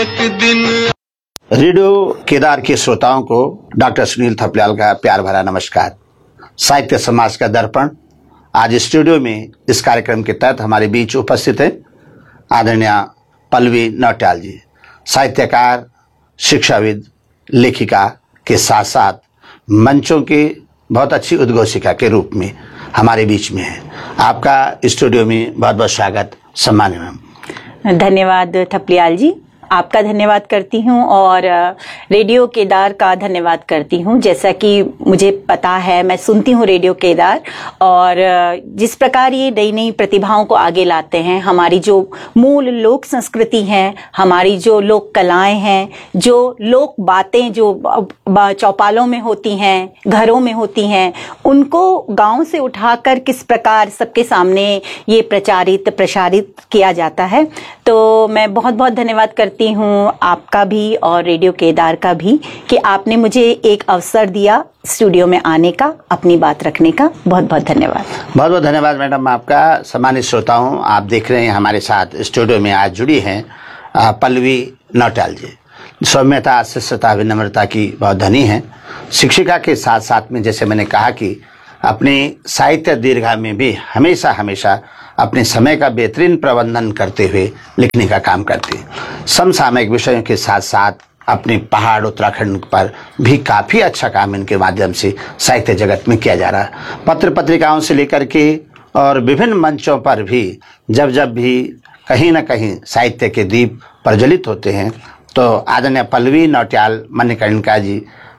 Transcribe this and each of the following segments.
एक दिन। रेडियो केदार के श्रोताओं को डॉक्टर सुनील थपलियाल का प्यार भरा नमस्कार। साहित्य समाज का दर्पण आज स्टूडियो में इस कार्यक्रम के तहत हमारे बीच उपस्थित है आदरणीय पल्लवी नौटियाल जी। साहित्यकार, शिक्षाविद, लेखिका के साथ साथ मंचों की बहुत अच्छी उद्घोषिका के रूप में हमारे बीच में है। आपका स्टूडियो में बहुत बहुत स्वागत। सम्मानित मैम। धन्यवाद थपलियाल जी, आपका धन्यवाद करती हूँ और रेडियो केदार का धन्यवाद करती हूँ। जैसा कि मुझे पता है, मैं सुनती हूँ रेडियो केदार, और जिस प्रकार ये नई नई प्रतिभाओं को आगे लाते हैं, हमारी जो मूल लोक संस्कृति है, हमारी जो लोक कलाएं हैं, जो लोक बातें जो चौपालों में होती हैं, घरों में होती हैं, उनको गांव से उठाकर किस प्रकार सबके सामने ये प्रसारित किया जाता है। तो मैं बहुत बहुत धन्यवाद करती हूँ आपका भी और रेडियो केदार का भी कि आपने मुझे एक अवसर दिया स्टूडियो में आने का, अपनी बात रखने का। बहुत बहुत धन्यवाद। बहुत बहुत धन्यवाद मैडम आपका। सम्मानित श्रोताओं, आप देख रहे हैं हमारे साथ स्टूडियो में आज जुड़ी हैं पल्लवी नौटियाल जी। सौम्यता, शिष्टता, विनम्रता की बहुत धनी हैं। शिक्षिका के साथ साथ में, जैसे मैंने कहा कि अपनी साहित्य दीर्घा में भी हमेशा अपने समय का बेहतरीन प्रबंधन करते हुए लिखने का काम करती है। समसामयिक विषयों के साथ साथ अपने पहाड़ उत्तराखंड पर भी काफ़ी अच्छा काम इनके माध्यम से साहित्य जगत में किया जा रहा है। पत्र पत्रिकाओं से लेकर के और विभिन्न मंचों पर भी जब भी कहीं न कहीं साहित्य के दीप प्रज्वलित होते हैं, तो आदरणीय पल्लवी नौटियाल मणिकर्णिका जी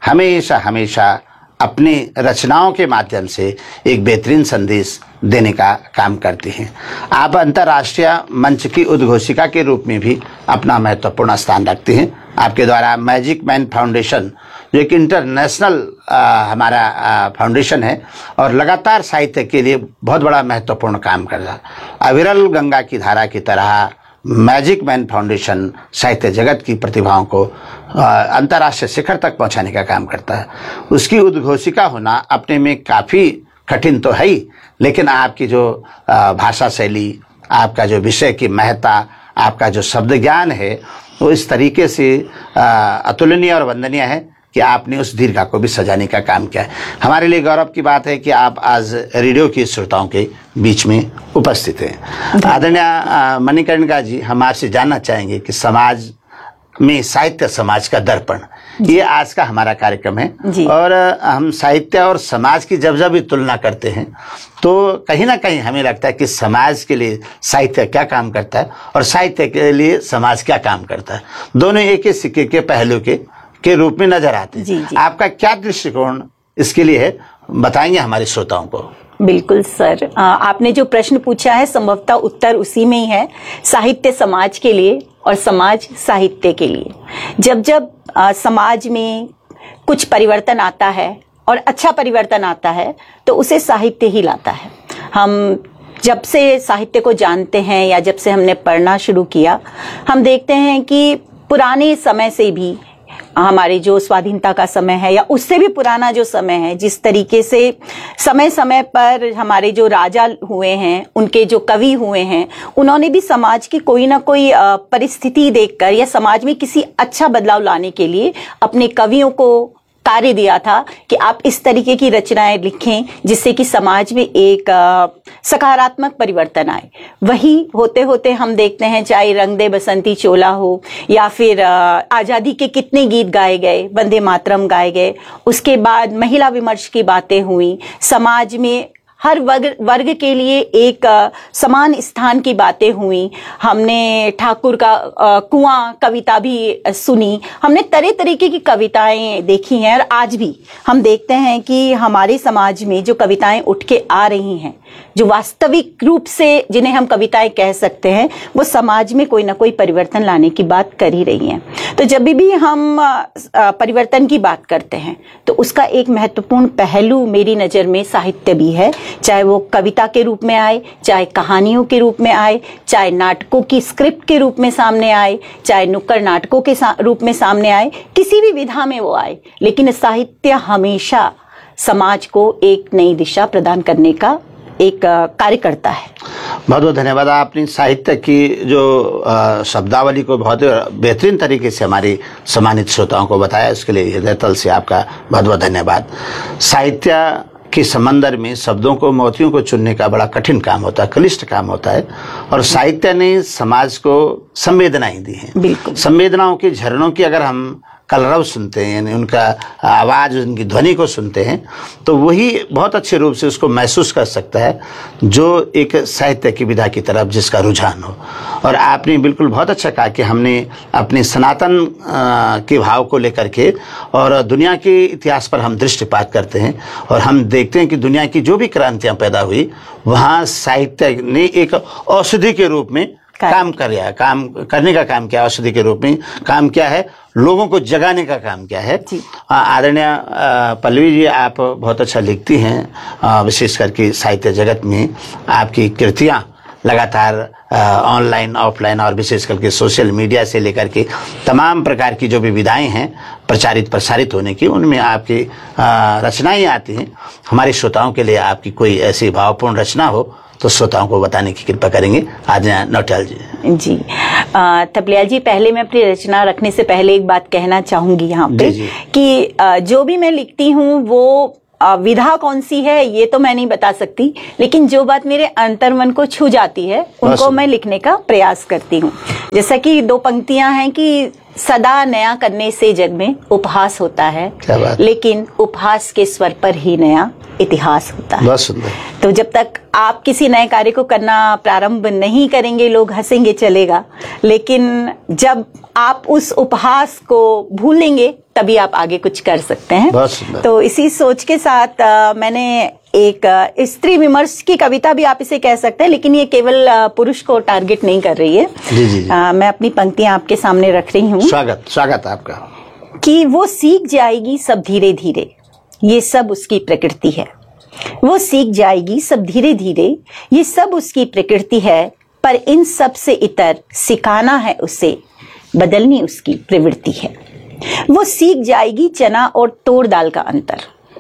हमेशा अपनी रचनाओं के माध्यम से एक बेहतरीन संदेश देने का काम करती हैं। आप अंतर्राष्ट्रीय मंच की उद्घोषिका के रूप में भी अपना महत्वपूर्ण स्थान रखते हैं। आपके द्वारा मैजिक मैन फाउंडेशन, जो एक इंटरनेशनल हमारा फाउंडेशन है और लगातार साहित्य के लिए बहुत बड़ा महत्वपूर्ण काम कर रहा है। अविरल गंगा की धारा की तरह मैजिक मैन फाउंडेशन साहित्य जगत की प्रतिभाओं को अंतर्राष्ट्रीय शिखर तक पहुंचाने का काम करता है। उसकी उद्घोषिका होना अपने में काफ़ी कठिन तो है ही, लेकिन आपकी जो भाषा शैली, आपका जो विषय की महत्ता, आपका जो शब्द ज्ञान है, वो इस तरीके से अतुलनीय और वंदनीय है कि आपने उस दीर्घा को भी सजाने का काम किया है। हमारे लिए गौरव की बात है कि आप आज रेडियो के श्रोताओं के बीच में उपस्थित हैं। आदरणीय मणिकर्णिका जी, हम आपसे जानना चाहेंगे कि समाज में साहित्य समाज का दर्पण, ये आज का हमारा कार्यक्रम है और हम साहित्य और समाज की जब भी तुलना करते हैं तो कहीं ना कहीं हमें लगता है कि समाज के लिए साहित्य क्या काम करता है और साहित्य के लिए समाज क्या काम करता है। दोनों एक ही सिक्के के पहलू के रूप में नजर आते हैं। आपका क्या दृष्टिकोण इसके लिए है, बताएंगे हमारे श्रोताओं को। बिल्कुल सर, आपने जो प्रश्न पूछा है संभवतः उत्तर उसी में ही है। साहित्य समाज के लिए और समाज साहित्य के लिए। जब समाज में कुछ परिवर्तन आता है और अच्छा परिवर्तन आता है तो उसे साहित्य ही लाता है। हम जब से साहित्य को जानते हैं या जब से हमने पढ़ना शुरू किया, हम देखते हैं कि पुराने समय से भी, हमारे जो स्वाधीनता का समय है या उससे भी पुराना जो समय है, जिस तरीके से समय समय पर हमारे जो राजा हुए हैं, उनके जो कवि हुए हैं, उन्होंने भी समाज की कोई ना कोई परिस्थिति देखकर या समाज में किसी अच्छा बदलाव लाने के लिए अपने कवियों को कार्य दिया था कि आप इस तरीके की रचनाएं लिखें जिससे कि समाज में एक सकारात्मक परिवर्तन आए। वही होते होते हम देखते हैं, चाहे रंग दे बसंती चोला हो या फिर आजादी के कितने गीत गाए गए, वंदे मातरम गाए गए, उसके बाद महिला विमर्श की बातें हुई, समाज में हर वर्ग के लिए एक समान स्थान की बातें हुई। हमने ठाकुर का कुआं कविता भी सुनी, हमने तरह तरीके की कविताएं देखी हैं और आज भी हम देखते हैं कि हमारे समाज में जो कविताएं उठ के आ रही हैं, जो वास्तविक रूप से जिन्हें हम कविताएं कह सकते हैं, वो समाज में कोई ना कोई परिवर्तन लाने की बात कर ही रही हैं। तो जब भी हम परिवर्तन की बात करते हैं तो उसका एक महत्वपूर्ण पहलू मेरी नज़र में साहित्य भी है, चाहे वो कविता के रूप में आए, चाहे कहानियों के रूप में आए, चाहे नाटकों की स्क्रिप्ट के रूप में सामने आए, चाहे नुक्कड़ नाटकों के रूप में सामने आए, किसी भी विधा में वो आए, लेकिन साहित्य हमेशा समाज को एक नई दिशा प्रदान करने का एक कार्य करता है। बहुत बहुत धन्यवाद। आपने साहित्य की जो शब्दावली को बहुत बेहतरीन तरीके से हमारी सम्मानित श्रोताओं को बताया, इसके लिए हृदय तल से आपका बहुत बहुत धन्यवाद। साहित्य के समंदर में शब्दों को, मोतियों को चुनने का बड़ा कठिन काम होता है, क्लिष्ट काम होता है, और साहित्य ने समाज को संवेदनाएं दी हैं। संवेदनाओं के झरनों की अगर हम कलरव सुनते हैं, यानी उनका आवाज, उनकी ध्वनि को सुनते हैं, तो वही बहुत अच्छे रूप से उसको महसूस कर सकता है जो एक साहित्य की विधा की तरफ जिसका रुझान हो। और आपने बिल्कुल बहुत अच्छा कहा कि हमने अपने सनातन के भाव को लेकर के और दुनिया के इतिहास पर हम दृष्टिपात करते हैं, और हम देखते हैं कि दुनिया की जो भी क्रांतियां पैदा हुई, वहाँ साहित्य ने एक औषधि के रूप में काम करने का काम किया, औषधि के रूप में काम किया है, लोगों को जगाने का काम किया है। आदरणीय पल्लवी जी, आप बहुत अच्छा लिखती हैं, विशेष करके साहित्य जगत में आपकी कृतियां लगातार ऑनलाइन, ऑफलाइन और विशेष करके सोशल मीडिया से लेकर के तमाम प्रकार की जो भी विधाएं हैं प्रचारित प्रसारित होने की, उनमें आपकी रचनाएं आती हैं। हमारे श्रोताओं के लिए आपकी कोई ऐसी भावपूर्ण रचना हो तो श्रोताओं को बताने की कृपा करेंगे आदरणीय नौटियाल जी। जी थपलियाल जी, पहले मैं अपनी रचना रखने से पहले एक बात कहना चाहूंगी यहाँ पे कि जो भी मैं लिखती हूँ वो विधा कौन सी है ये तो मैं नहीं बता सकती, लेकिन जो बात मेरे अंतर्मन को छू जाती है उनको मैं लिखने का प्रयास करती हूँ। जैसा कि 2 पंक्तियां हैं कि सदा नया करने से जग में उपहास होता है, लेकिन उपहास के स्वर पर ही नया इतिहास होता है। तो जब तक आप किसी नए कार्य को करना प्रारंभ नहीं करेंगे, लोग हंसेंगे चलेगा, लेकिन जब आप उस उपहास को भूलेंगे तभी आप आगे कुछ कर सकते हैं। तो इसी सोच के साथ मैंने एक स्त्री विमर्श की कविता भी आप इसे कह सकते हैं, लेकिन ये केवल पुरुष को टारगेट नहीं कर रही है। जी। मैं अपनी पंक्तियां आपके सामने रख रही हूँ। स्वागत आपका। कि वो सीख जाएगी सब धीरे धीरे, ये सब उसकी प्रकृति है। वो सीख जाएगी सब धीरे धीरे, ये सब उसकी प्रकृति है, पर इन सब से इतर सिखाना है उसे, बदलनी उसकी प्रवृत्ति है। वो सीख जाएगी चना और तोड़ दाल का अंतर,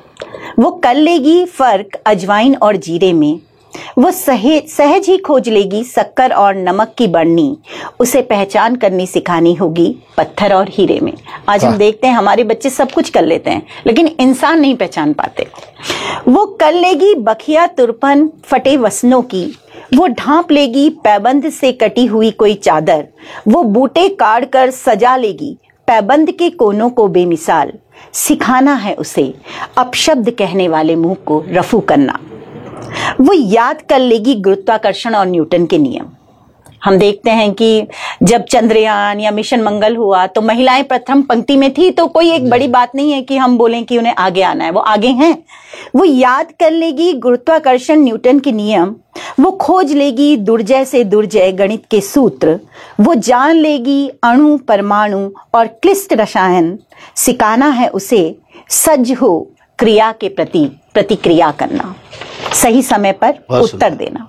वो कर लेगी फर्क अजवाइन और जीरे में, वो सहज ही खोज लेगी शक्कर और नमक की बढ़नी, उसे पहचान करनी सिखानी होगी पत्थर और हीरे में। आज हम देखते हैं हमारे बच्चे सब कुछ कर लेते हैं, लेकिन इंसान नहीं पहचान पाते। वो कर लेगी बखिया तुरपन फटे वसनों की, वो ढांप लेगी पैबंद से कटी हुई कोई चादर, वो बूटे काट कर सजा लेगी पैबंद के कोनों को बेमिसाल, सिखाना है उसे अपशब्द कहने वाले मुंह को रफू करना। वो याद कर लेगी गुरुत्वाकर्षण और न्यूटन के नियम। हम देखते हैं कि जब चंद्रयान या मिशन मंगल हुआ तो महिलाएं प्रथम पंक्ति में थी, तो कोई एक बड़ी बात नहीं है कि हम बोलें कि उन्हें आगे आना है, वो आगे हैं। वो याद कर लेगी गुरुत्वाकर्षण न्यूटन के नियम, वो खोज लेगी दुर्जय से दुर्जय गणित के सूत्र, वो जान लेगी अणु परमाणु और क्लिष्ट रसायन, सिखाना है उसे सज्ज हो क्रिया के प्रति प्रतिक्रिया करना, सही समय पर उत्तर देना।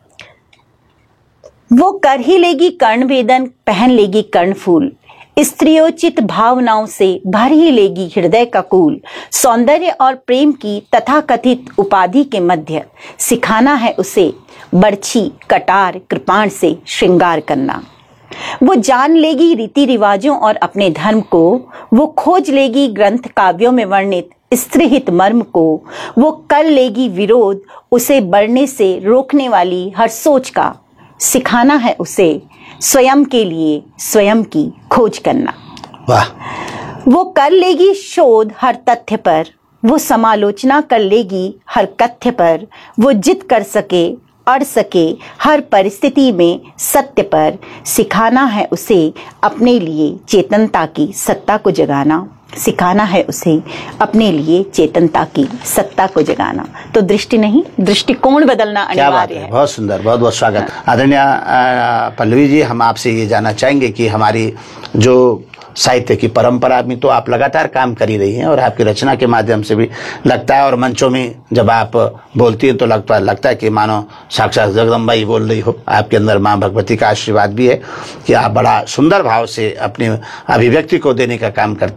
वो कर ही लेगी कर्ण वेदन, पहन लेगी कर्णफूल, स्त्रियोचित भावनाओं से भर ही लेगी हृदय का कूल, सौंदर्य और प्रेम की तथाकथित उपाधि के मध्य सिखाना है उसे बर्छी कटार कृपाण से श्रृंगार करना। वो जान लेगी रीति रिवाजों और अपने धर्म को, वो खोज लेगी ग्रंथ काव्यों में वर्णित स्त्रीहित मर्म को, वो कर लेगी विरोध उसे बढ़ने से रोकने वाली हर सोच का, सिखाना है उसे स्वयं के लिए स्वयं की खोज करना। वाह। वो कर लेगी शोध हर तथ्य पर, वो समालोचना कर लेगी हर कथ्य पर, वो जिद कर सके अड़ सके हर परिस्थिति में सत्य पर, सिखाना है उसे अपने लिए चेतनता की सत्ता को जगाना, सिखाना है उसे अपने लिए चेतनता की सत्ता को जगाना। तो दृष्टि नहीं, दृष्टिकोण बदलना अनिवार्य है। बहुत सुंदर, बहुत बहुत स्वागत। आदरणीय पल्लवी जी, हम आपसे ये जानना चाहेंगे कि हमारी जो साहित्य की परंपरा में तो आप लगातार काम कर ही रही हैं, और आपकी रचना के माध्यम से भी लगता है, और मंचों में जब आप बोलती हैं तो लगता है कि मानो साक्षात जगदम्बा ही बोल रही हो। आपके अंदर माँ भगवती का आशीर्वाद भी है कि आप बड़ा सुंदर भाव से अपनी अभिव्यक्ति को देने का काम करती हैं।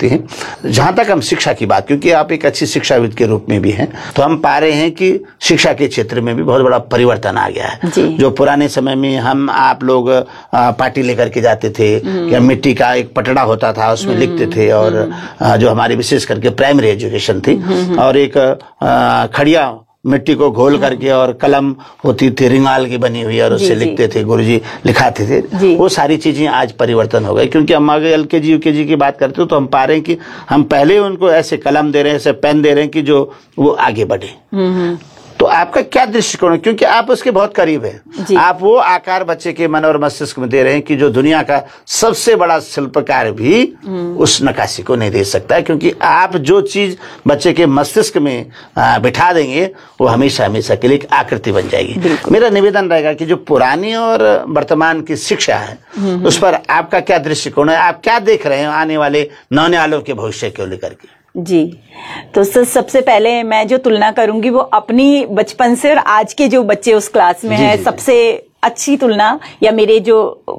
जहां तक हम शिक्षा की बात, क्योंकि आप एक अच्छी शिक्षाविद के रूप में भी हैं, तो हम पा रहे हैं कि शिक्षा के क्षेत्र में भी बहुत बड़ा परिवर्तन आ गया है। जो पुराने समय में हम आप लोग पार्टी लेकर के जाते थे, या मिट्टी का एक पटड़ा होता था उसमें लिखते थे, और जो हमारी विशेष करके प्राइमरी एजुकेशन थी, और एक खड़िया मिट्टी को घोल करके और कलम होती थी रिंगाल की बनी हुई, और उससे लिखते थे, गुरुजी लिखाते थे। वो सारी चीजें आज परिवर्तन हो गई, क्योंकि हम अगर LKG UKG की बात करते हो तो हम पा रहे हैं कि हम पहले उनको ऐसे कलम दे रहे हैं, ऐसे पेन दे रहे हैं कि जो वो आगे बढ़े। तो आपका क्या दृष्टिकोण है, क्योंकि आप उसके बहुत करीब हैं, आप वो आकार बच्चे के मन और मस्तिष्क में दे रहे हैं कि जो दुनिया का सबसे बड़ा शिल्पकार भी उस नक्काशी को नहीं दे सकता है, क्योंकि आप जो चीज बच्चे के मस्तिष्क में बिठा देंगे वो हमेशा हमेशा के लिए एक आकृति बन जाएगी। मेरा निवेदन रहेगा कि जो पुरानी और वर्तमान की शिक्षा है उस पर आपका क्या दृष्टिकोण है, आप क्या देख रहे हैं आने वाले नौनिहालों के भविष्य को लेकर के? जी, तो सर सबसे पहले मैं जो तुलना करूंगी वो अपनी बचपन से और आज के जो बच्चे उस क्लास में है, सबसे अच्छी तुलना, या मेरे जो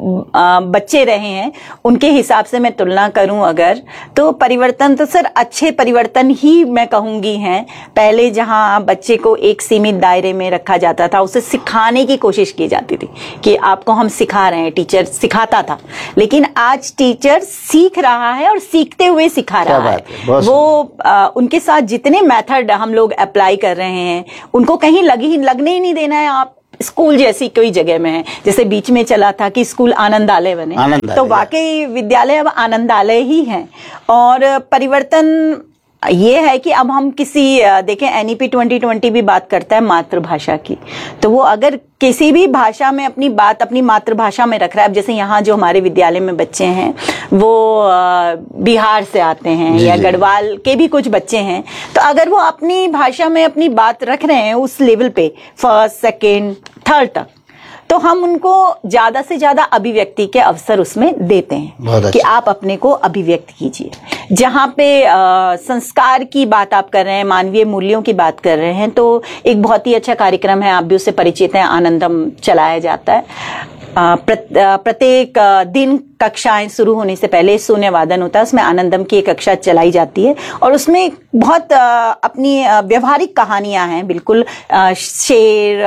बच्चे रहे हैं उनके हिसाब से मैं तुलना करूं अगर, तो परिवर्तन तो सर अच्छे परिवर्तन ही मैं कहूंगी हैं। पहले जहां बच्चे को एक सीमित दायरे में रखा जाता था, उसे सिखाने की कोशिश की जाती थी कि आपको हम सिखा रहे हैं, टीचर सिखाता था, लेकिन आज टीचर सीख रहा है और सीखते हुए सिखा रहा है। वो उनके साथ जितने मेथड हम लोग अप्लाई कर रहे हैं उनको कहीं लगने ही नहीं देना है। आप स्कूल जैसी कोई जगह में है, जैसे बीच में चला था कि स्कूल आनंदालय बने, तो वाकई विद्यालय अब आनंदालय ही है। और परिवर्तन ये है कि अब हम किसी देखें NEP 2020 भी बात करता है मातृभाषा की, तो वो अगर किसी भी भाषा में अपनी बात अपनी मातृभाषा में रख रहा है, अब जैसे यहाँ जो हमारे विद्यालय में बच्चे हैं वो बिहार से आते हैं या गढ़वाल के भी कुछ बच्चे हैं, तो अगर वो अपनी भाषा में अपनी बात रख रहे हैं उस लेवल पे, फर्स्ट सेकेंड थर्ड तक, तो हम उनको ज्यादा से ज्यादा अभिव्यक्ति के अवसर उसमें देते हैं कि आप अपने को अभिव्यक्त कीजिए। जहां पे संस्कार की बात आप कर रहे हैं, मानवीय मूल्यों की बात कर रहे हैं, तो एक बहुत ही अच्छा कार्यक्रम है, आप भी उससे परिचित हैं, आनंदम चलाया जाता है। प्रत्येक दिन कक्षाएं शुरू होने से पहले शून्यवादन होता है, उसमें आनंदम की एक कक्षा चलाई जाती है, और उसमें बहुत अपनी व्यवहारिक कहानियां हैं, बिल्कुल शेर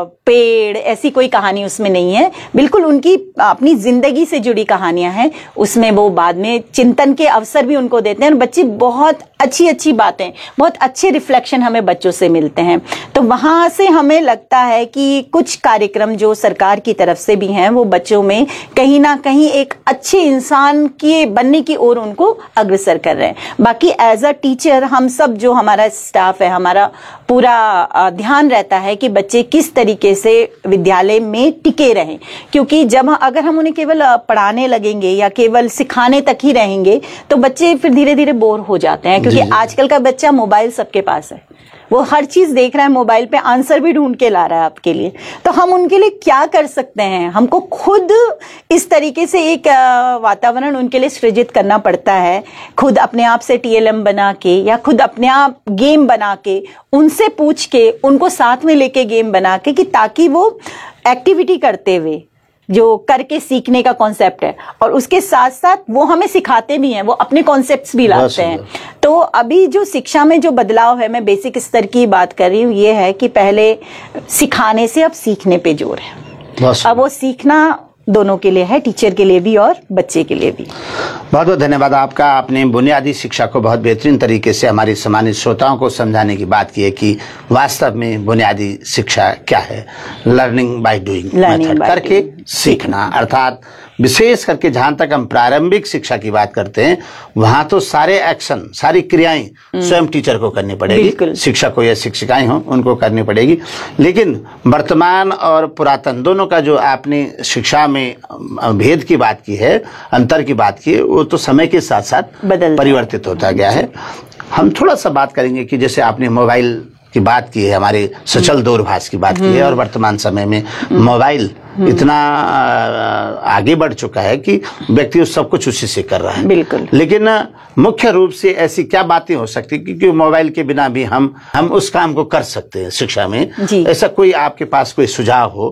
पेड़ ऐसी कोई कहानी उसमें नहीं है, बिल्कुल उनकी अपनी जिंदगी से जुड़ी कहानियां हैं। उसमें वो बाद में चिंतन के अवसर भी उनको देते हैं, और बच्चे बहुत अच्छी बातें, बहुत अच्छे रिफ्लेक्शन हमें बच्चों से मिलते हैं। तो वहां से हमें लगता है कि कुछ कार्यक्रम जो सरकार की तरफ से भी हैं वो बच्चों में कहीं ना कहीं एक अच्छे इंसान के बनने की ओर उनको अग्रसर कर रहे हैं। बाकी एज अ टीचर हम सब जो हमारा स्टाफ है, हमारा पूरा ध्यान रहता है कि बच्चे किस तरीके से विद्यालय में टिके रहें, क्योंकि जब अगर हम उन्हें केवल पढ़ाने लगेंगे या केवल सिखाने तक ही रहेंगे तो बच्चे फिर धीरे धीरे बोर हो जाते हैं, क्योंकि आजकल का बच्चा मोबाइल सबके पास है, वो हर चीज देख रहा है, मोबाइल पे आंसर भी ढूंढ के ला रहा है आपके लिए। तो हम उनके लिए क्या कर सकते हैं, हमको खुद इस तरीके से एक वातावरण उनके लिए सृजित करना पड़ता है, खुद अपने आप से TLM बना के या खुद अपने आप गेम बना के, उनसे पूछ के, उनको साथ में लेके गेम बना के, कि ताकि वो एक्टिविटी करते हुए जो करके सीखने का कॉन्सेप्ट है, और उसके साथ साथ वो हमें सिखाते भी हैं, वो अपने कॉन्सेप्ट्स भी लाते हैं। तो अभी जो शिक्षा में जो बदलाव है, मैं बेसिक स्तर की बात कर रही हूँ, ये है कि पहले सिखाने से अब सीखने पे जोर है। अब वो सीखना दोनों के लिए है, टीचर के लिए भी और बच्चे के लिए भी। बहुत बहुत धन्यवाद आपका। आपने बुनियादी शिक्षा को बहुत बेहतरीन तरीके से हमारे सम्मानित श्रोताओं को समझाने की बात की है कि वास्तव में बुनियादी शिक्षा क्या है। लर्निंग बाय डूइंग, मेथड करके सीखना, अर्थात विशेष करके जहां तक हम प्रारंभिक शिक्षा की बात करते हैं वहां तो सारे एक्शन, सारी क्रियाएं स्वयं टीचर को करनी पड़ेगी, शिक्षक हो या शिक्षिकाएं हो उनको करनी पड़ेगी। लेकिन वर्तमान और पुरातन दोनों का जो आपने शिक्षा में भेद की बात की है, अंतर की बात की है, वो तो समय के साथ साथ परिवर्तित होता गया है। हम थोड़ा सा बात करेंगे कि जैसे आपने मोबाइल की बात की है, हमारे सचल दूरभाष की बात की है, और वर्तमान समय में मोबाइल इतना आगे बढ़ चुका है कि व्यक्ति सब कुछ उसी से कर रहा है। बिल्कुल। लेकिन मुख्य रूप से ऐसी क्या बातें हो सकती, क्योंकि मोबाइल के बिना भी हम उस काम को कर सकते हैं शिक्षा में। ऐसा कोई आपके पास कोई सुझाव हो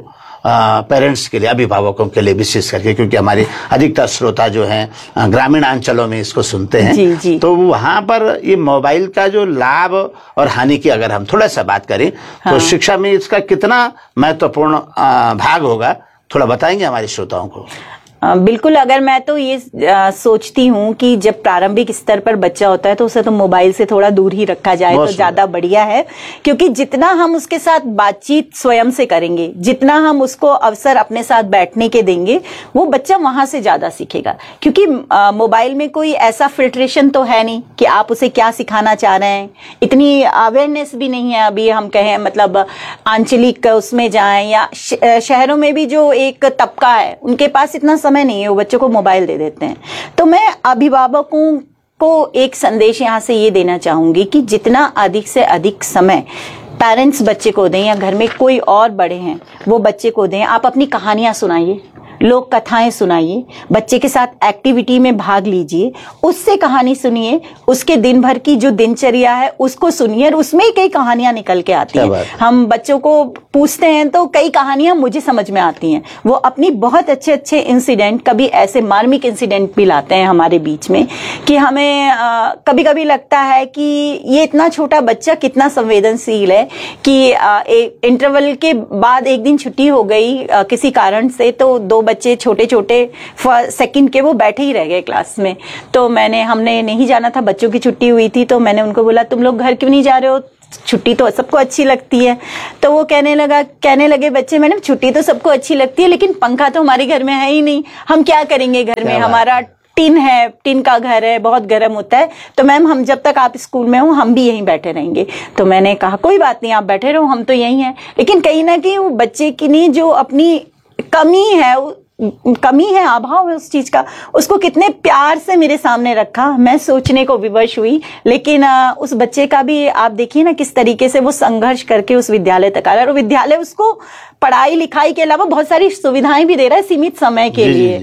पेरेंट्स के लिए, अभिभावकों के लिए विशेष करके, क्योंकि हमारे अधिकतर श्रोता जो हैं ग्रामीण अंचलों में इसको सुनते हैं। जी, जी। तो वहां पर ये मोबाइल का जो लाभ और हानि की अगर हम थोड़ा सा बात करें तो शिक्षा में इसका कितना महत्वपूर्ण भाग होगा, थोड़ा बताएंगे हमारे श्रोताओं को? बिल्कुल। अगर मैं तो ये सोचती हूँ कि जब प्रारंभिक स्तर पर बच्चा होता है तो उसे तो मोबाइल से थोड़ा दूर ही रखा जाए तो ज्यादा बढ़िया है, क्योंकि जितना हम उसके साथ बातचीत स्वयं से करेंगे, जितना हम उसको अवसर अपने साथ बैठने के देंगे, वो बच्चा वहां से ज्यादा सीखेगा। क्योंकि मोबाइल में कोई ऐसा फिल्ट्रेशन तो है नहीं कि आप उसे क्या सिखाना चाह रहे हैं, इतनी अवेयरनेस भी नहीं है अभी हम कहें, मतलब आंचलिक उसमें जाएं या शहरों में भी जो एक तबका है उनके पास इतना समय नहीं है, वो बच्चों को मोबाइल दे देते हैं। तो मैं अभिभावकों को एक संदेश यहां से ये देना चाहूंगी कि जितना अधिक से अधिक समय पेरेंट्स बच्चे को दें या घर में कोई और बड़े हैं वो बच्चे को दें। आप अपनी कहानियां सुनाइए, लोक कथाएं सुनाइए, बच्चे के साथ एक्टिविटी में भाग लीजिए, उससे कहानी सुनिए, उसके दिन भर की जो दिनचर्या है उसको सुनिए, और उसमें कई कहानियां निकल के आती हैं। हम बच्चों को पूछते हैं तो कई कहानियां मुझे समझ में आती हैं। वो अपनी बहुत अच्छे अच्छे इंसिडेंट, कभी ऐसे मार्मिक इंसिडेंट भी लाते हैं हमारे बीच में कि हमें कभी कभी लगता है कि ये इतना छोटा बच्चा कितना संवेदनशील है कि इंटरवल के बाद एक दिन छुट्टी हो गई किसी कारण से, तो दो बच्चे छोटे छोटे सेकंड के वो बैठे ही रह गए क्लास में। तो हमने नहीं जाना था, बच्चों की छुट्टी हुई थी, तो मैंने उनको बोला तुम लोग घर क्यों नहीं जा रहे हो, छुट्टी तो सबको अच्छी लगती है। तो वो कहने लगे बच्चे, मैडम छुट्टी तो सबको अच्छी लगती है लेकिन पंखा तो हमारे घर में है ही नहीं, हम क्या करेंगे घर में, हमारा टिन है, टिन का घर है, बहुत गर्म होता है, तो मैम हम जब तक आप स्कूल में हो हम भी यहीं बैठे रहेंगे। तो मैंने कहा कोई बात नहीं, आप बैठे रहो, हम तो यहीं हैं। लेकिन कहीं ना कहीं वो बच्चे की नहीं जो अपनी कमी है, अभाव है उस चीज का, उसको कितने प्यार से मेरे सामने रखा, मैं सोचने को विवश हुई। लेकिन उस बच्चे का भी आप देखिए ना किस तरीके से वो संघर्ष करके उस विद्यालय तक आया, और विद्यालय उसको पढ़ाई लिखाई के अलावा बहुत सारी सुविधाएं भी दे रहा है सीमित समय के लिए।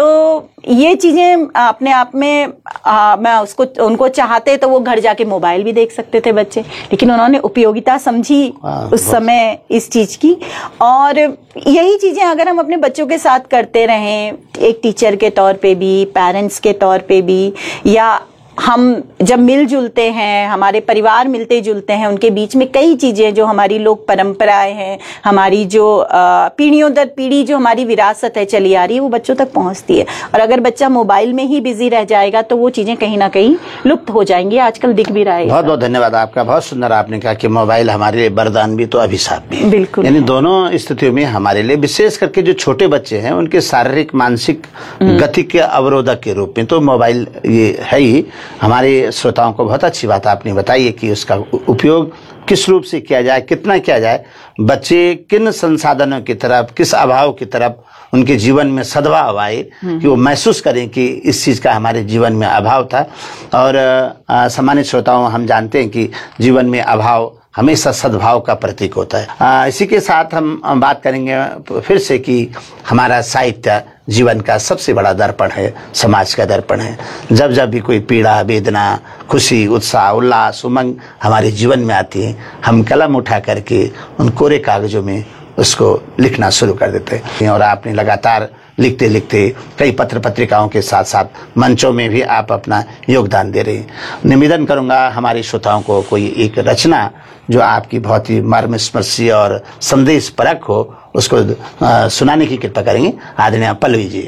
तो ये चीजें अपने आप में मैं उनको चाहते तो वो घर जाके मोबाइल भी देख सकते थे बच्चे, लेकिन उन्होंने उपयोगिता समझी उस समय इस चीज की। और यही चीजें अगर हम अपने बच्चों के साथ करते रहें, एक टीचर के तौर पे भी, पेरेंट्स के तौर पे भी, या हम जब मिलजुलते हैं, हमारे परिवार मिलते जुलते हैं, उनके बीच में कई चीजें जो हमारी लोक परंपराएं हैं, हमारी जो पीढ़ियों दर पीढ़ी जो हमारी विरासत है चली आ रही है, वो बच्चों तक पहुंचती है। और अगर बच्चा मोबाइल में ही बिजी रह जाएगा तो वो चीजें कहीं ना कहीं लुप्त हो जाएंगी, आजकल दिख भी रहा है। बहुत बहुत धन्यवाद आपका, बहुत सुंदर आपने कहा कि मोबाइल हमारे लिए वरदान भी तो अभिशाप भी। बिल्कुल, यानी दोनों स्थितियों में हमारे लिए, विशेष करके जो छोटे बच्चे हैं उनके शारीरिक मानसिक गति के अवरोधक के रूप में तो मोबाइल ये है ही। हमारे श्रोताओं को बहुत अच्छी बात आपने बताई है कि उसका उपयोग किस रूप से किया जाए, कितना किया जाए, बच्चे किन संसाधनों की तरफ, किस अभाव की तरफ उनके जीवन में सद्भाव आए कि वो महसूस करें कि इस चीज का हमारे जीवन में अभाव था। और सम्मानित श्रोताओं, हम जानते हैं कि जीवन में अभाव हमेशा सद्भाव का प्रतीक होता है। इसी के साथ हम बात करेंगे फिर से कि हमारा साहित्य जीवन का सबसे बड़ा दर्पण है, समाज का दर्पण है। जब जब भी कोई पीड़ा, वेदना, खुशी, उत्साह, उल्लास, उमंग हमारे जीवन में आती है, हम कलम उठा करके उन कोरे कागजों में उसको लिखना शुरू कर देते हैं। और आपने लगातार लिखते लिखते कई पत्र पत्रिकाओं के साथ साथ मंचों में भी आप अपना योगदान दे रहे हैं। निवेदन करूंगा हमारे श्रोताओं को कोई एक रचना जो आपकी बहुत ही मर्मस्पर्शी और संदेश परक हो, उसको सुनाने की कृपा करेंगे। आदरणीय पल्लवी जी।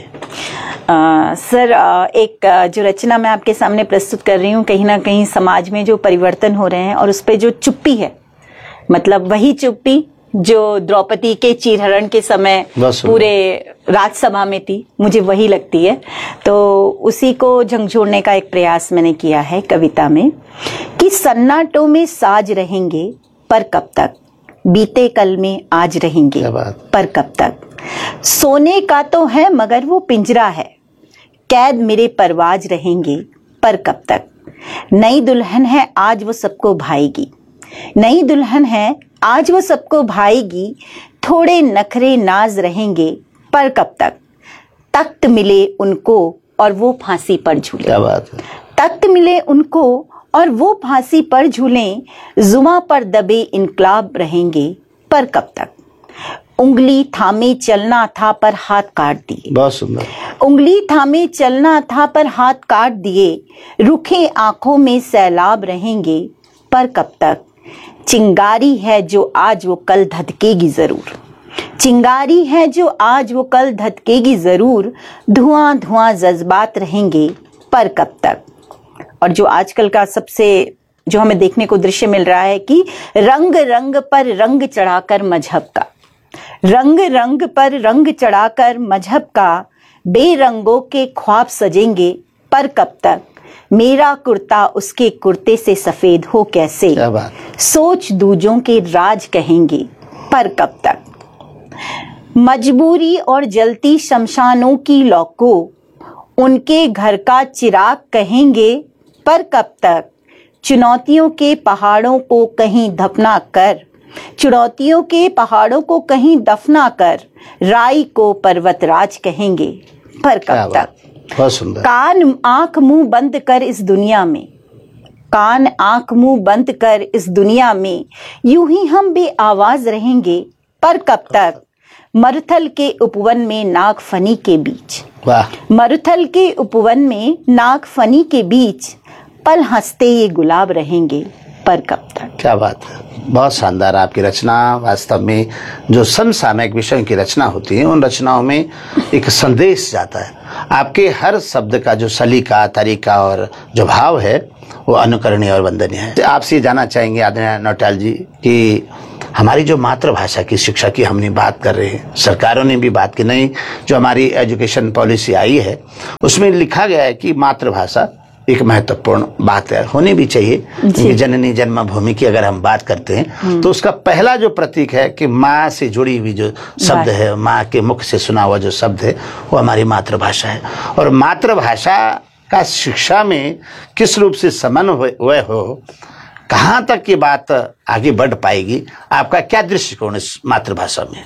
सर, एक जो रचना मैं आपके सामने प्रस्तुत कर रही हूँ, कहीं ना कहीं समाज में जो परिवर्तन हो रहे हैं और उस पे जो चुप्पी है, मतलब वही चुप्पी जो द्रौपदी के चीरहरण के समय पूरे राज्यसभा में थी, मुझे वही लगती है। तो उसी को झंझोड़ने का एक प्रयास मैंने किया है कविता में कि सन्नाटों में साज रहेंगे पर कब तक, बीते कल में आज रहेंगे पर कब तक, सोने का तो है मगर वो पिंजरा है, कैद मेरे परवाज रहेंगे पर कब तक, नई दुल्हन है आज वो सबको भाएगी, नई दुल्हन है आज वो सबको भाएगी, थोड़े नखरे नाज रहेंगे पर कब तक, तख्त मिले उनको और वो फांसी पर झूले। क्या बात है। तख्त मिले उनको और वो फांसी पर झूलें, जुमा पर दबे इनकलाब रहेंगे पर कब तक, उंगली थामे चलना था पर हाथ काट दिए। बहुत सुंदर। उंगली थामे चलना था पर हाथ काट दिए, रुखे आंखों में सैलाब रहेंगे पर कब तक। चिंगारी है जो आज वो कल धधकेगी जरूर, चिंगारी है जो आज वो कल धधकेगी जरूर, धुआं धुआं जज्बात रहेंगे पर कब तक। और जो आजकल का सबसे जो हमें देखने को दृश्य मिल रहा है कि रंग रंग पर रंग चढ़ाकर मजहब का, रंग रंग पर रंग चढ़ाकर मजहब का, बेरंगों के ख्वाब सजेंगे पर कब तक। मेरा कुर्ता उसके कुर्ते से सफेद हो कैसे, क्या बात। सोच दूजों के राज कहेंगे पर कब तक। मजबूरी और जलती शमशानों की लौ को उनके घर का चिराग कहेंगे पर कब तक। चुनौतियों के पहाड़ों को कहीं दफना कर, चुनौतियों के पहाड़ों को कहीं दफना कर, राई को पर्वतराज कहेंगे पर कब तक। बहुत सुंदर। कान आंख मुंह बंद कर इस दुनिया में, कान आंख मुंह बंद कर इस दुनिया में, यूं ही हम बेआवाज रहेंगे पर कब तक। मरुथल के उपवन में नागफनी के बीच, वाह। मरुथल के उपवन में नागफनी के बीच, पल हंसते ये गुलाब रहेंगे पर कब तक। क्या बात है। बहुत शानदार आपकी रचना। वास्तव में जो समसामयिक विषयों की रचना होती है उन रचनाओं में एक संदेश जाता है। आपके हर शब्द का जो सलीका तरीका और जो भाव है वो अनुकरणीय और वंदनीय है। आपसे ये जानना चाहेंगे आदरणीय नौटियाल जी कि हमारी जो मातृभाषा की शिक्षा की हमने बात कर रहे हैं, सरकारों ने भी बात की, नहीं जो हमारी एजुकेशन पॉलिसी आई है उसमें लिखा गया है कि मातृभाषा एक महत्वपूर्ण बात है, होनी भी चाहिए। क्योंकि जननी जन्मभूमि की अगर हम बात करते हैं तो उसका पहला जो प्रतीक है कि माँ से जुड़ी हुई जो शब्द है, माँ के मुख से सुना हुआ जो शब्द है वो हमारी मातृभाषा है। और मातृभाषा का शिक्षा में किस रूप से समन्वय हो, कहाँ तक ये बात आगे बढ़ पाएगी, आपका क्या दृष्टिकोण इस मातृभाषा में?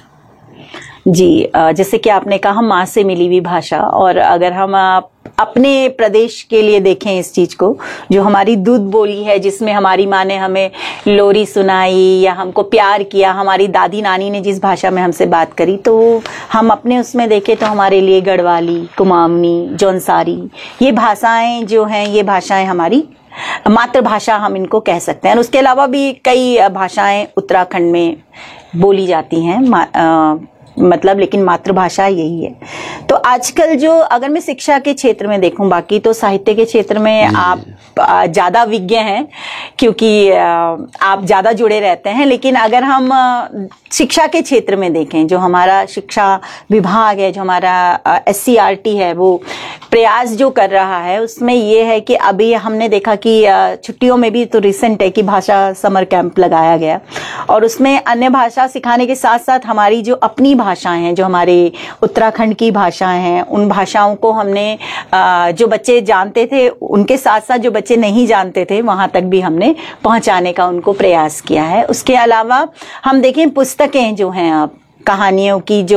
जी, जैसे कि आपने कहा माँ से मिली हुई भाषा, और अगर हम अपने प्रदेश के लिए देखें इस चीज को, जो हमारी दूध बोली है जिसमें हमारी माँ ने हमें लोरी सुनाई या हमको प्यार किया, हमारी दादी नानी ने जिस भाषा में हमसे बात करी, तो हम अपने उसमें देखें तो हमारे लिए गढ़वाली, कुमाऊनी, जौनसारी, ये भाषाएं जो हैं ये भाषाएं हमारी मातृभाषा हम इनको कह सकते हैं। और उसके अलावा भी कई भाषाएं उत्तराखंड में बोली जाती हैं, मतलब लेकिन मातृभाषा यही है। तो आजकल जो अगर मैं शिक्षा के क्षेत्र में देखूं, बाकी तो साहित्य के क्षेत्र में आप ज्यादा विज्ञ हैं क्योंकि आप ज्यादा जुड़े रहते हैं, लेकिन अगर हम शिक्षा के क्षेत्र में देखें, जो हमारा शिक्षा विभाग है, जो हमारा SCRT है, वो प्रयास जो कर रहा है उसमें ये है कि अभी हमने देखा कि छुट्टियों में भी तो रिसेंट है कि भाषा समर कैंप लगाया गया, और उसमें अन्य भाषा सिखाने के साथ साथ हमारी जो अपनी भाषाएं हैं, जो हमारे उत्तराखंड की भाषाएं हैं, उन भाषाओं को हमने जो बच्चे जानते थे उनके साथ साथ जो बच्चे नहीं जानते थे वहां तक भी हमने पहुंचाने का उनको प्रयास किया है। उसके अलावा हम देखें पुस्तकें जो हैं, आप कहानियों की जो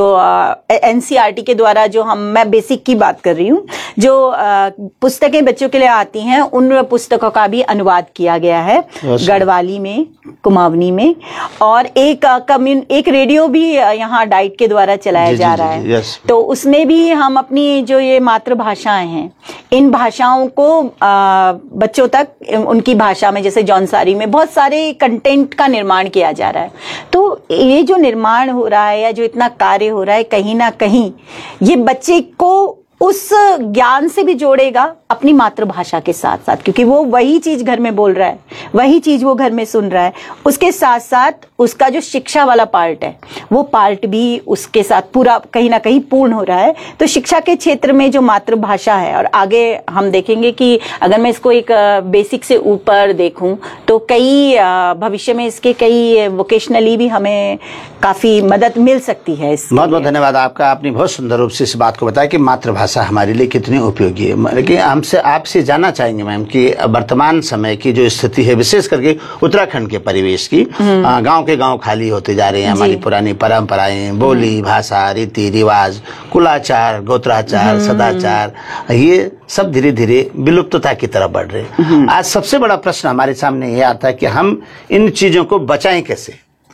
NCERT के द्वारा जो मैं बेसिक की बात कर रही हूँ, जो पुस्तकें बच्चों के लिए आती हैं उन पुस्तकों का भी अनुवाद किया गया है गढ़वाली में, कुमाऊनी में, और एक रेडियो भी यहाँ डाइट के द्वारा चलाया जा रहा है। तो उसमें भी हम अपनी जो ये मातृभाषाएं हैं, इन भाषाओं को बच्चों तक उनकी भाषा में, जैसे जौनसारी में बहुत सारे कंटेंट का निर्माण किया जा रहा है। तो ये जो निर्माण हो रहा है या जो इतना कार्य हो रहा है, कहीं ना कहीं ये बच्चे को उस ज्ञान से भी जोड़ेगा अपनी मातृभाषा के साथ साथ, क्योंकि वो वही चीज घर में बोल रहा है, वही चीज वो घर में सुन रहा है। उसके साथ साथ उसका जो शिक्षा वाला पार्ट है वो पार्ट भी उसके साथ पूरा कहीं ना कहीं पूर्ण हो रहा है। तो शिक्षा के क्षेत्र में जो मातृभाषा है, और आगे हम देखेंगे कि अगर मैं इसको एक बेसिक से ऊपर देखूं तो कई भविष्य में इसके कई वोकेशनली भी हमें काफी मदद मिल सकती है। बहुत बहुत धन्यवाद आपका। आपने बहुत सुंदर रूप से इस बात को बताया कि मातृभाषा हमारे लिए कितनी उपयोगी है। लेकिन हमसे आपसे जानना चाहेंगे मैम कि वर्तमान समय की जो स्थिति है, विशेष करके उत्तराखंड के परिवेश की, गांव के गांव खाली होते जा रहे हैं, हमारी पुरानी परंपराएं, बोली, भाषा, रीति रिवाज, कुलाचार, गोत्राचार, सदाचार, ये सब धीरे धीरे विलुप्तता की तरफ बढ़ रहे हैं। आज सबसे बड़ा प्रश्न हमारे सामने ये आता है कि हम इन चीजों को बचाएं कैसे,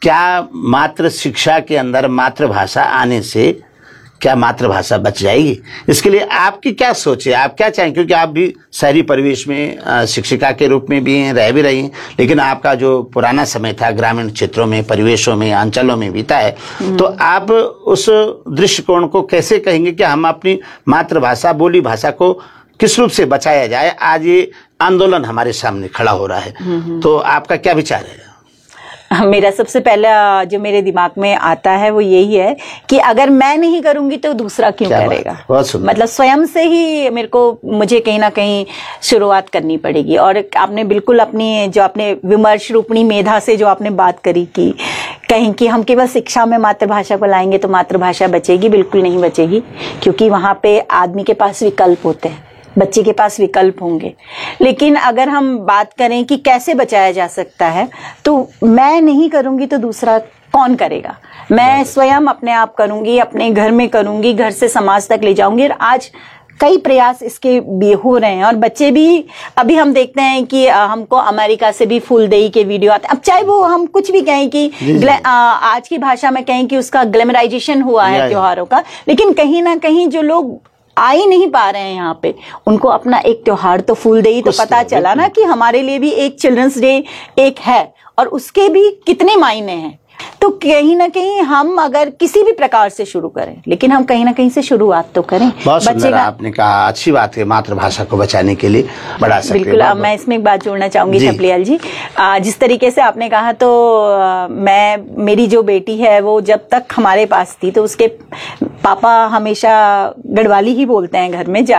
क्या मातृ शिक्षा के अंदर मातृभाषा आने से क्या मातृभाषा बच जाएगी? इसके लिए आपकी क्या सोच है, आप क्या चाहें? क्योंकि आप भी शहरी परिवेश में शिक्षिका के रूप में भी हैं, रह भी रही हैं, लेकिन आपका जो पुराना समय था ग्रामीण क्षेत्रों में, परिवेशों में, अंचलों में बीता है, तो आप उस दृष्टिकोण को कैसे कहेंगे कि हम अपनी मातृभाषा, बोली भाषा को किस रूप से बचाया जाए? आज ये आंदोलन हमारे सामने खड़ा हो रहा है, तो आपका क्या विचार है? मेरा सबसे पहला जो मेरे दिमाग में आता है वो यही है कि अगर मैं नहीं करूंगी तो दूसरा क्यों करेगा। मतलब स्वयं से ही मुझे कहीं ना कहीं शुरुआत करनी पड़ेगी। और आपने बिल्कुल अपनी जो आपने विमर्श रूपणी मेधा से जो आपने बात करी कि कहीं कि हम केवल शिक्षा में मातृभाषा को लाएंगे तो मातृभाषा बचेगी, बिल्कुल नहीं बचेगी, क्योंकि वहां पे आदमी के पास विकल्प होते हैं, बच्चे के पास विकल्प होंगे। लेकिन अगर हम बात करें कि कैसे बचाया जा सकता है, तो मैं नहीं करूंगी तो दूसरा कौन करेगा? मैं स्वयं अपने आप करूंगी, अपने घर में करूंगी, घर से समाज तक ले जाऊंगी। और आज कई प्रयास इसके भी हो रहे हैं और बच्चे भी, अभी हम देखते हैं कि हमको अमेरिका से भी फूलदेई के वीडियो आते हैं। अब चाहे वो हम कुछ भी कहें कि आज की भाषा में कहें कि उसका ग्लैमराइजेशन हुआ है त्योहारों का, लेकिन कहीं ना कहीं जो लोग आ ही नहीं पा रहे हैं यहाँ पे, उनको अपना एक त्योहार तो फूलदेई तो पता चला ना कि हमारे लिए भी एक चिल्ड्रंस डे एक है और उसके भी कितने मायने हैं। तो कहीं ना कहीं हम अगर किसी भी प्रकार से शुरू करें, लेकिन हम कहीं ना कहीं से शुरुआत तो करें। बहुत सुंदर आपने कहा, अच्छी बात है, मातृभाषा को बचाने के लिए बड़ा बिल्कुल। अब मैं इसमें एक बात जोड़ना चाहूंगी छपलियाल जी, जिस तरीके से आपने कहा, तो मेरी जो बेटी है वो जब तक हमारे पास थी तो उसके पापा हमेशा गढ़वाली ही बोलते हैं घर में।